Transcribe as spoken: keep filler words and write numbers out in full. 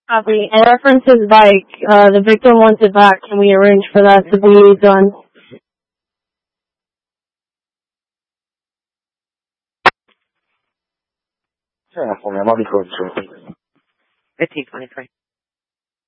Copy. And reference his bike. Uh, the victim wants it back. Can we arrange for that to be done? Certo, mi amo di coach. fifteen twenty-three.